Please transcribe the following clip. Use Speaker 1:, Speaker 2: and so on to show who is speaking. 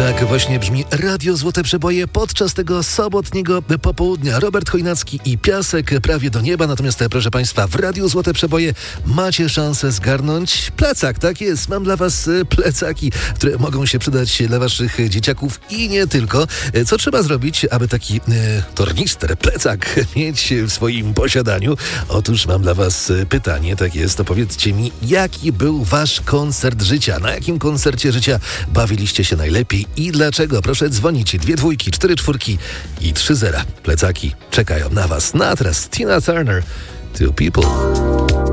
Speaker 1: Tak właśnie brzmi Radio Złote Przeboje podczas tego sobotniego popołudnia. Robert Chojnacki i Piasek prawie do nieba. Natomiast, proszę Państwa, w Radiu Złote Przeboje macie szansę zgarnąć plecak. Tak jest, mam dla Was plecaki, które mogą się przydać dla Waszych dzieciaków i nie tylko. Co trzeba zrobić, aby taki tornister, plecak mieć w swoim posiadaniu? Otóż mam dla Was pytanie, tak jest, to powiedzcie mi, jaki był Wasz koncert życia? Na jakim koncercie życia bawiliście się najlepiej i dlaczego? Proszę dzwonić. 2 dwójki, 4 czwórki i 3 zera. Plecaki czekają na Was. Na teraz Tina Turner, Two People.